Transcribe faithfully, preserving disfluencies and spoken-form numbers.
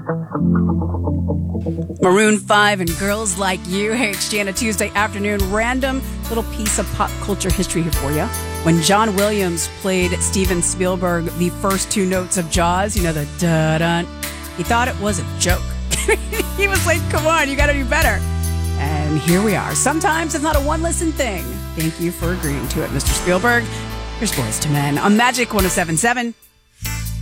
Maroon five and Girls Like You. Hey, it's Jana Tuesday afternoon. Random little piece of pop culture history here for you. When John Williams played Steven Spielberg the first two notes of Jaws, you know, the da-dun, he thought it was a joke. He was like, come on, you got to do better. And here we are. Sometimes it's not a one-listen thing. Thank you for agreeing to it, Mister Spielberg. Here's Boys to Men on Magic one oh seven point seven.